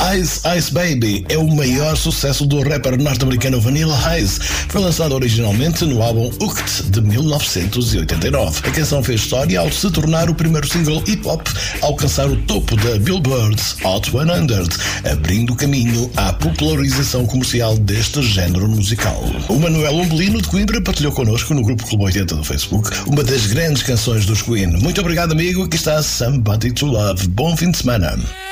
Ice Ice Baby é o maior sucesso do rapper norte-americano Vanilla Ice. Foi lançado originalmente no álbum Hooked de 1989. A canção fez história ao se tornar o primeiro single hip-hop a alcançar o topo da Billboard's Hot 100, abrindo caminho à popularização comercial deste género musical. O Manuel Umbelino de Coimbra partilhou connosco no grupo Clube 80 do Facebook uma das grandes canções dos Queen. Muito obrigado, amigo. Aqui está Somebody to Love. Bom fim de semana.